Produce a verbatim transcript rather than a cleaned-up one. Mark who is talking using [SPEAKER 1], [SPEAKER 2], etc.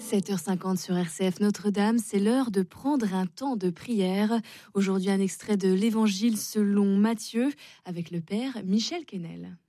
[SPEAKER 1] sept heures cinquante sur R C F Notre-Dame, c'est l'heure de prendre un temps de prière. Aujourd'hui, un extrait de l'Évangile selon Matthieu avec le Père Michel Quesnel.